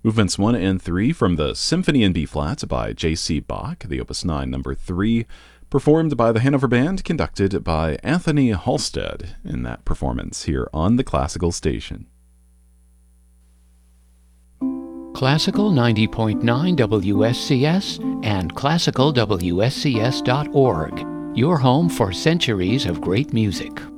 Movements 1 and 3 from the Symphony in B-flat by J.C. Bach, the Opus 9, number 3, performed by the Hanover Band, conducted by Anthony Halstead in that performance here on the Classical Station. Classical 90.9 WSCS and classicalwscs.org, your home for centuries of great music.